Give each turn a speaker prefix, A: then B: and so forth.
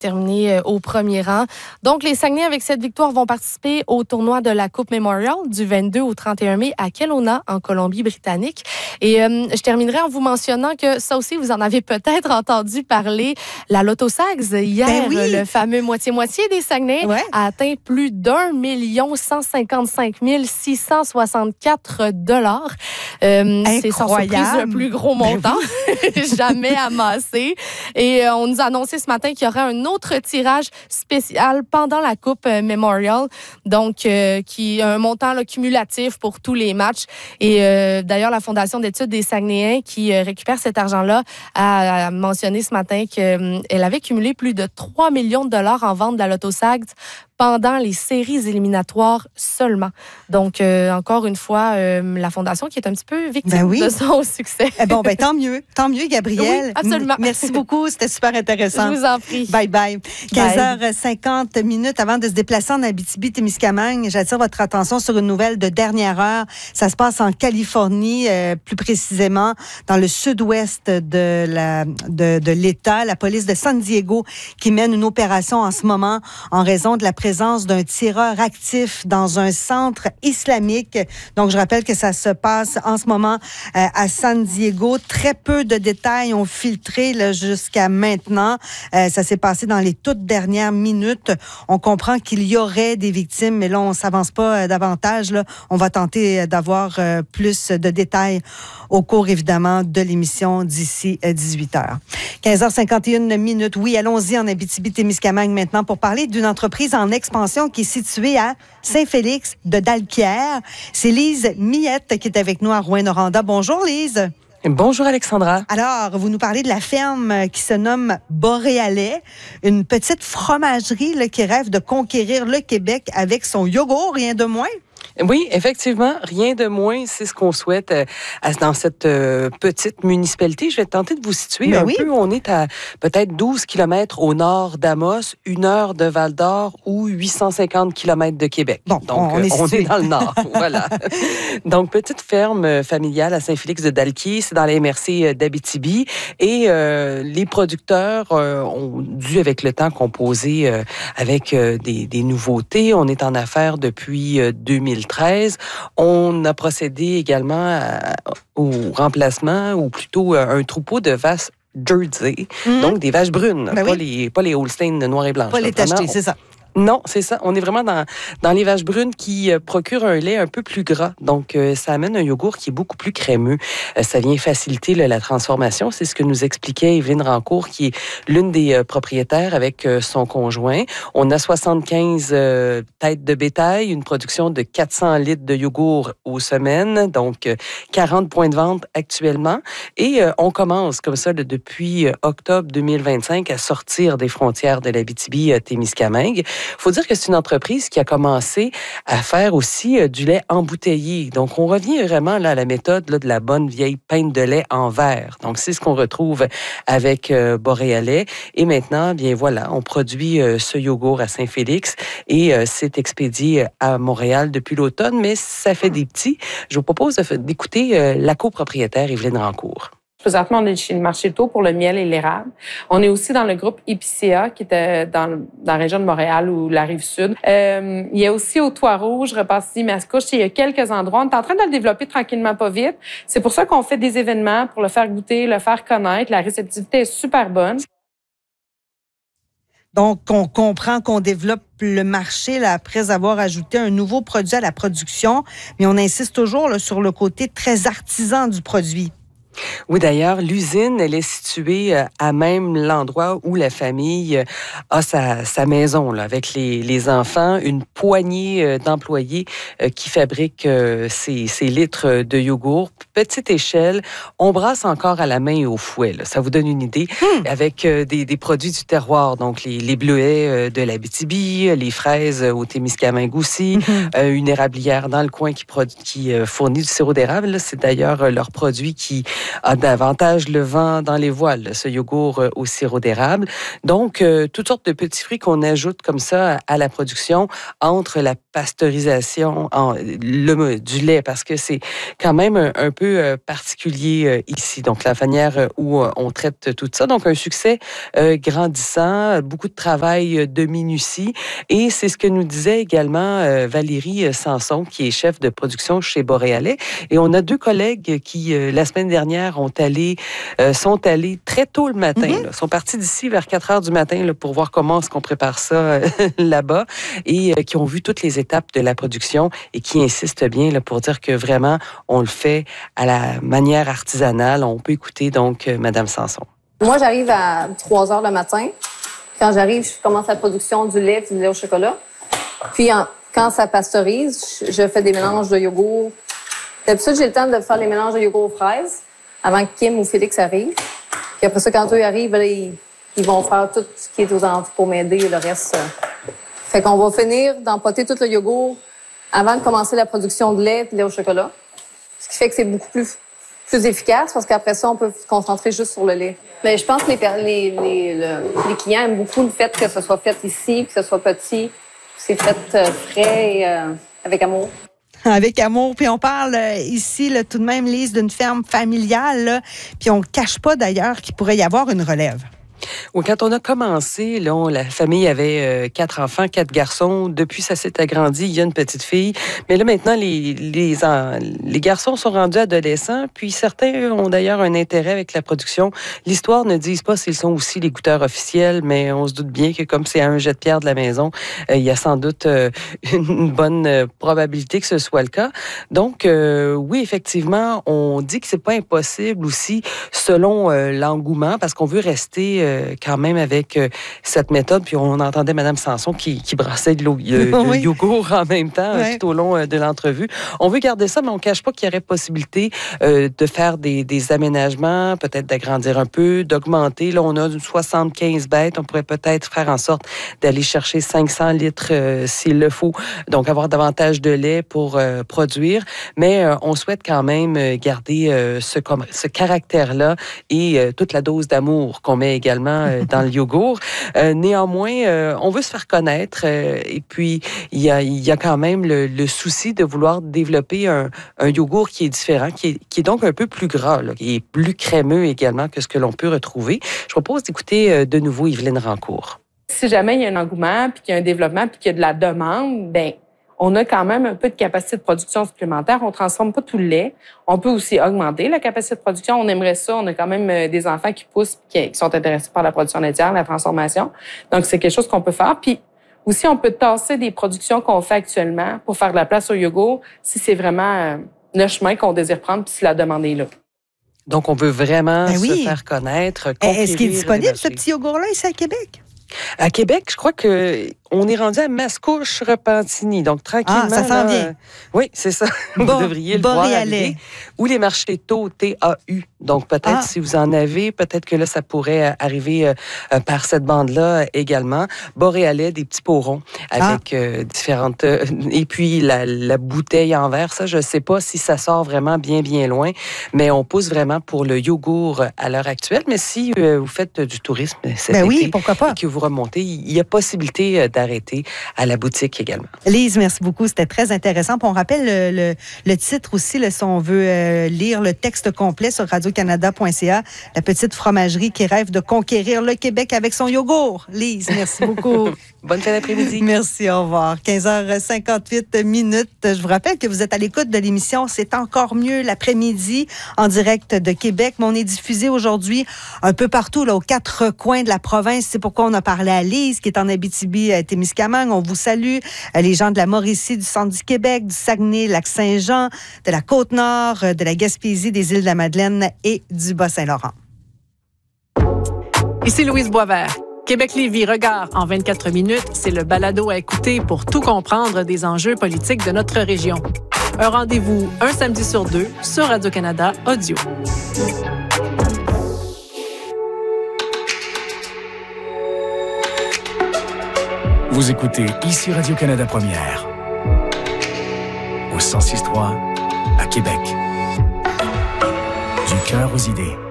A: terminé au premier rang. Donc, les Saguenay, avec cette victoire, vont participer au tournoi de la Coupe Memorial du 22 au 31 mai à Kelowna, en Colombie-Britannique. Et je terminerai en vous mentionnant que ça aussi, vous en avez peut-être entendu parler. La Lotto Sags, hier, le fameux moitié-moitié des Saguenay a atteint plus d'1 155 664 $. C'est sans surprise le plus gros montant jamais amassé. Et on nous a annoncé ce matin qu'il y aurait un autre tirage spécial pendant la Coupe Memorial, donc qui est un montant là, cumulatif pour tous les matchs. Et d'ailleurs, la Fondation d'études des Saguenayens qui récupère cet argent-là a mentionné ce matin qu'elle avait cumulé plus de 3 millions de $ en vente de la Lotto Sags pendant les séries éliminatoires seulement. Donc, encore une fois, la Fondation qui est un petit peu victime de son succès.
B: Bon, tant mieux, Gabrielle.
A: Oui, absolument.
B: Merci beaucoup, c'était super intéressant.
A: Je vous en prie.
B: Bye bye. 15h50 avant de se déplacer en Abitibi-Témiscamingue, j'attire votre attention sur une nouvelle de dernière heure. Ça se passe en Californie, plus précisément dans le sud-ouest de l'État. La police de San Diego qui mène une opération en ce moment en raison de la présence d'un tireur actif dans un centre islamique. Donc, je rappelle que ça se passe en ce moment à San Diego. Très peu de détails ont filtré là, jusqu'à maintenant. Ça s'est passé dans les toutes dernières minutes. On comprend qu'il y aurait des victimes, mais là, on ne s'avance pas davantage. Là. On va tenter d'avoir plus de détails au cours, évidemment, de l'émission d'ici 18h. 15h51. Oui, allons-y en Abitibi-Témiscamingue maintenant pour parler d'une entreprise en expansion qui est située à Saint-Félix de Dalquière. C'est Lise Millette qui est avec nous à Rouyn-Noranda. Bonjour Lise.
C: Bonjour Alexandra.
B: Alors, vous nous parlez de la ferme qui se nomme Boréalais, une petite fromagerie là, qui rêve de conquérir le Québec avec son yogourt, rien de moins.
C: Oui, effectivement, rien de moins, c'est ce qu'on souhaite dans cette petite municipalité. Je vais tenter de vous situer peu. On est à peut-être 12 kilomètres au nord d'Amos, 1 heure de Val-d'Or ou 850 kilomètres de Québec.
B: Bon,
C: donc, on est dans le nord. Voilà. Donc, petite ferme familiale à Saint-Félix-de-Dalquier, c'est dans la MRC d'Abitibi. Et les producteurs ont dû, avec le temps, composer avec des nouveautés. On est en affaires depuis 2013. On a procédé également au remplacement, ou plutôt un troupeau de vaches Jersey, donc des vaches brunes, pas les Holstein noirs et blanches.
B: Pas les tachetées, c'est ça.
C: Non, c'est ça. On est vraiment dans les vaches brunes qui procurent un lait un peu plus gras. Donc, ça amène un yogourt qui est beaucoup plus crémeux. Ça vient faciliter la transformation. C'est ce que nous expliquait Evelyne Rancourt, qui est l'une des propriétaires avec son conjoint. On a 75 têtes de bétail, une production de 400 litres de yogourt aux semaines, donc 40 points de vente actuellement. Et on commence comme ça depuis octobre 2025 à sortir des frontières de l'Abitibi-Témiscamingue. Il faut dire que c'est une entreprise qui a commencé à faire aussi du lait embouteillé. Donc, on revient vraiment là, à la méthode là, de la bonne vieille pinte de lait en verre. Donc, c'est ce qu'on retrouve avec Boréalais. Et maintenant, bien voilà, on produit ce yogourt à Saint-Félix et c'est expédié à Montréal depuis l'automne, mais ça fait des petits. Je vous propose d'écouter la copropriétaire Evelyne Rancourt.
D: Présentement, on est chez le marché tôt pour le miel et l'érable. On est aussi dans le groupe Épicéa, qui est dans la région de Montréal ou la Rive-Sud. Il y a aussi au Toit-Rouge, Repentigny-Mascouche. Il y a quelques endroits. On est en train de le développer tranquillement, pas vite. C'est pour ça qu'on fait des événements pour le faire goûter, le faire connaître. La réceptivité est super bonne.
B: Donc, on comprend qu'on développe le marché là, après avoir ajouté un nouveau produit à la production, mais on insiste toujours là, sur le côté très artisan du produit.
C: Oui, d'ailleurs, l'usine, elle est située à même l'endroit où la famille a sa maison, là, avec les enfants, une poignée d'employés qui fabriquent ces litres de yogourt. Petite échelle, on brasse encore à la main et au fouet. Là. Ça vous donne une idée, avec des produits du terroir, donc les bleuets de l'Abitibi, les fraises au Témiscamingue aussi, une érablière dans le coin qui fournit du sirop d'érable. Là. C'est d'ailleurs leur produit qui a davantage le vent dans les voiles, ce yogourt au sirop d'érable. Donc, toutes sortes de petits fruits qu'on ajoute comme ça à la production entre la pasteurisation du lait, parce que c'est quand même un peu particulier ici. Donc, la manière où on traite tout ça. Donc, un succès grandissant, beaucoup de travail de minutie. Et c'est ce que nous disait également Valérie Sanson, qui est chef de production chez Boréalais. Et on a deux collègues qui, la semaine dernière, sont allés très tôt le matin. Là, sont partis d'ici vers 4 heures du matin là, pour voir comment est-ce qu'on prépare ça là-bas et qui ont vu toutes les étapes de la production et qui insistent bien là, pour dire que vraiment, on le fait à la manière artisanale. On peut écouter donc Madame Sanson.
E: Moi, j'arrive à 3 heures le matin. Quand j'arrive, je commence la production du lait et du lait au chocolat. Puis, quand ça pasteurise, je fais des mélanges de yogourt. D'habitude, j'ai le temps de faire les mélanges de yogourt aux fraises avant que Kim ou Félix arrivent. Puis après ça, quand eux arrivent, là, ils vont faire tout ce qui est aux alentours pour m'aider et le reste. Fait qu'on va finir d'empoter tout le yogourt avant de commencer la production de lait et de lait au chocolat. Ce qui fait que c'est beaucoup plus efficace parce qu'après ça, on peut se concentrer juste sur le lait. Mais je pense que les clients aiment beaucoup le fait que ce soit fait ici, que ce soit petit, que c'est fait frais et avec amour.
B: Avec amour. Puis on parle ici, là, tout de même, Lise, d'une ferme familiale. Là, puis on ne cache pas d'ailleurs qu'il pourrait y avoir une relève.
C: Oui, quand on a commencé, là, la famille avait 4 enfants, 4 garçons. Depuis, ça s'est agrandi. Il y a une petite fille. Mais là, maintenant, les garçons sont rendus adolescents. Puis certains ont d'ailleurs un intérêt avec la production. L'histoire ne dit pas s'ils sont aussi les goûteurs officiels, mais on se doute bien que comme c'est à un jet de pierre de la maison, il y a sans doute une bonne probabilité que ce soit le cas. Donc, oui, effectivement, on dit que c'est pas impossible aussi selon l'engouement, parce qu'on veut rester quand même avec cette méthode. Puis on entendait Mme Sanson qui brassait de le yogourt en même temps tout au long de l'entrevue. On veut garder ça, mais on ne cache pas qu'il y aurait possibilité de faire des aménagements, peut-être d'agrandir un peu, d'augmenter. Là, on a 75 bêtes. On pourrait peut-être faire en sorte d'aller chercher 500 litres s'il le faut. Donc, avoir davantage de lait pour produire. Mais on souhaite quand même garder ce caractère-là et toute la dose d'amour qu'on met également dans le yogourt. Néanmoins, on veut se faire connaître et puis il y a quand même le souci de vouloir développer un yogourt qui est différent, qui est donc un peu plus gras, là, qui est plus crémeux également que ce que l'on peut retrouver. Je propose d'écouter de nouveau Yveline Rancourt.
D: Si jamais il y a un engouement, puis qu'il y a un développement, puis qu'il y a de la demande, bien, on a quand même un peu de capacité de production supplémentaire. On ne transforme pas tout le lait. On peut aussi augmenter la capacité de production. On aimerait ça. On a quand même des enfants qui poussent, qui sont intéressés par la production laitière, la transformation. Donc, c'est quelque chose qu'on peut faire. Puis aussi, on peut tasser des productions qu'on fait actuellement pour faire de la place au yogourt si c'est vraiment le chemin qu'on désire prendre, puis si la demande est là.
C: Donc, on veut vraiment se faire connaître.
B: Est-ce qu'il est disponible, ce petit yogourt-là, ici à Québec?
C: À Québec, je crois qu'on est rendu à Mascouche-Repentigny. Donc, tranquillement.
B: Ah, ça s'en vient.
C: Oui, c'est ça. Vous devriez le voir arriver. Ou les marchés taux, TAU. Donc, peut-être si vous en avez, peut-être que là, ça pourrait arriver par cette bande-là également. Boréalais, des petits pots ronds avec différentes... et puis, la bouteille en verre, ça, je ne sais pas si ça sort vraiment bien, bien loin, mais on pousse vraiment pour le yogourt à l'heure actuelle. Mais si vous faites du tourisme cet été,
B: pourquoi pas?
C: Et que vous remontez, il y a possibilité d'arrêter à la boutique également.
B: Lise, merci beaucoup. C'était très intéressant. Puis on rappelle le titre aussi, là, si on veut lire le texte complet sur radiocanada.ca, la petite fromagerie qui rêve de conquérir le Québec avec son yogourt. Lise, merci beaucoup.
C: Bonne fin d'après-midi.
B: Merci, au revoir. 15h58. Je vous rappelle que vous êtes à l'écoute de l'émission C'est encore mieux l'après-midi en direct de Québec, mais on est diffusé aujourd'hui un peu partout, là, aux 4 coins de la province. C'est pourquoi on a parlé à Lise, qui est en Abitibi-Témiscamingue. On vous salue. Les gens de la Mauricie, du centre du Québec, du Saguenay, Lac-Saint-Jean, de la Côte-Nord, de la Gaspésie, des îles de la Madeleine et du Bas-Saint-Laurent.
F: Ici Louise Boisvert. Québec-Lévis Regard en 24 minutes, c'est le balado à écouter pour tout comprendre des enjeux politiques de notre région. Un rendez-vous un samedi sur 2 sur Radio-Canada Audio.
G: Vous écoutez ici Radio-Canada Première, au 106.3 à Québec. Du cœur aux idées.